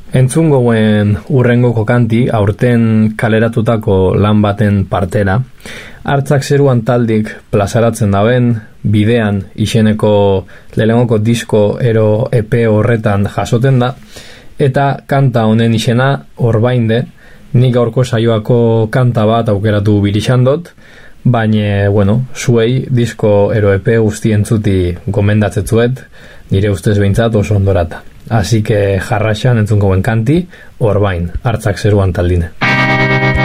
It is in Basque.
Entzun gouen urrengoko kanti, aurten kaleratutako lan baten partera, Hartzak zeruan taldik plazaratzen daben, bidean izeneko lehenengoko disko ero EP horretan jasoten da, eta kanta honen izena Orbainde, nik gaurko saioako kanta bat aukeratu birixandot, baina, zuei disko ero EP guzti entzuti gomendatzetzuet, nire ustez behintzat oso ondorata. Así que jarraxan entzunko ben kanti, Orbain, Hartzak zeruan taldine.